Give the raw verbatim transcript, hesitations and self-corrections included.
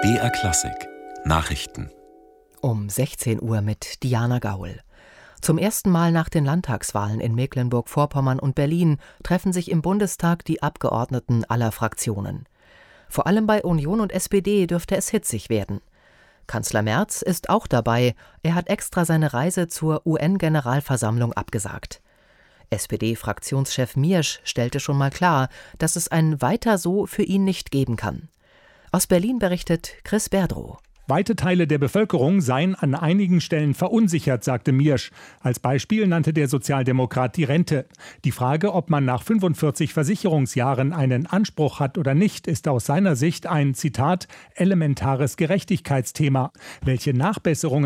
B R Klassik Nachrichten Um sechzehn Uhr mit Diana Gaul. Zum ersten Mal nach den Landtagswahlen in Mecklenburg-Vorpommern und Berlin treffen sich im Bundestag die Abgeordneten aller Fraktionen. Vor allem bei Union und S P D dürfte es hitzig werden. Kanzler Merz ist auch dabei. Er hat extra seine Reise zur U N-Generalversammlung abgesagt. S P D-Fraktionschef Miersch stellte schon mal klar, dass es ein Weiter so für ihn nicht geben kann. Aus Berlin berichtet Chris Berdrow. Weite Teile der Bevölkerung seien an einigen Stellen verunsichert, sagte Miersch. Als Beispiel nannte der Sozialdemokrat die Rente. Die Frage, ob man nach fünfundvierzig Versicherungsjahren einen Anspruch hat oder nicht, ist aus seiner Sicht ein, Zitat, elementares Gerechtigkeitsthema. Welche Nachbesserungen